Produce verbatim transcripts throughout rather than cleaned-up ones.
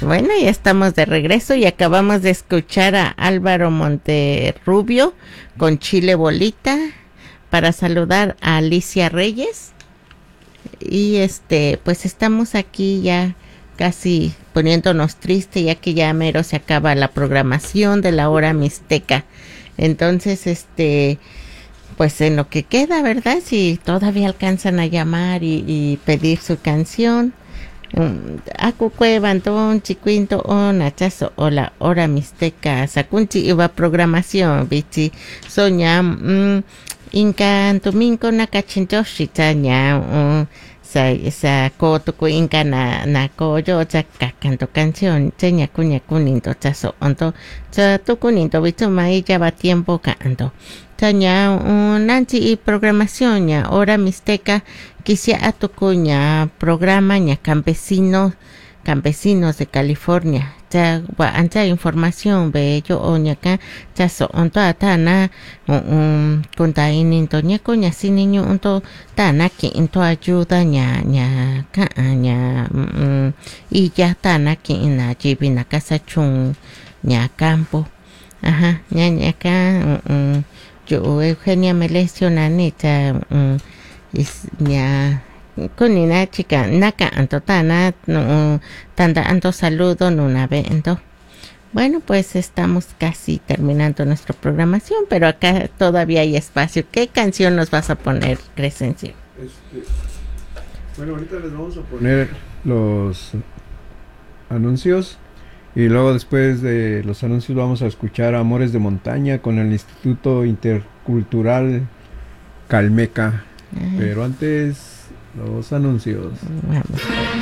Bueno, ya estamos de regreso y acabamos de escuchar a Álvaro Monterrubio con Chile Bolita, para saludar a Alicia Reyes. Y este, pues estamos aquí ya casi poniéndonos triste, ya que ya mero se acaba la programación de la hora mixteca. Entonces, este, pues en lo que queda, ¿verdad? Si todavía alcanzan a llamar y, y pedir su canción. Acukue Bantón Chiquinto o Nachazo o la hora mixteca Sacunchi iba programación bichi soña mm, inca antuminko nakachintoshi taña um, sa sa kotuku inca na na koyo cha canto canción cheña cuña cuninto chazo onto cha tu cuninto bicho mai ya va tiempo canto taña un nanchi y programación ya hora mixteca quisiera tu cuña programa ña campesinos campesinos de California ya va ancha información ve yo oña acá ya so onto atana um conta ininto ña cuña sin niño onto tana que into ayuda ña ña ka ña um, y ya tana que na jibina casa chung ña campo ajá ña ña acá um, yo Eugenia me lesiona ta um, ña kunina chica naka anto tana no tanda anto saludo no una vento. Bueno, pues estamos casi terminando nuestra programación, pero acá todavía hay espacio. ¿Qué canción nos vas a poner, Crescencio? Este, bueno, ahorita les vamos a poner los anuncios y luego después de los anuncios vamos a escuchar Amores de Montaña con el Instituto Intercultural Calmeca. Ajá. Pero antes los anuncios. Vamos.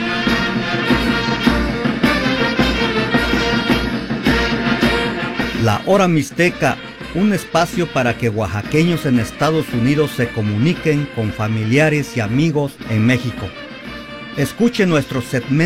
La Hora Mixteca, un espacio para que oaxaqueños en Estados Unidos se comuniquen con familiares y amigos en México. Escuche nuestro segmento